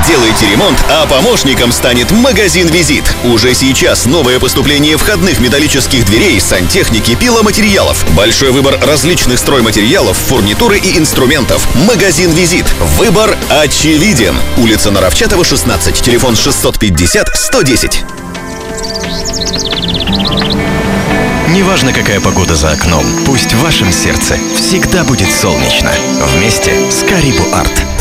Сделайте ремонт, а помощником станет магазин «Визит». Уже сейчас новое поступление входных металлических дверей, сантехники, пиломатериалов. Большой выбор различных стройматериалов, фурнитуры и инструментов. Магазин «Визит». Выбор очевиден. Улица Наровчатова, 16. Телефон 650-110. Неважно, какая погода за окном, пусть в вашем сердце всегда будет солнечно. Вместе с Карибу Арт.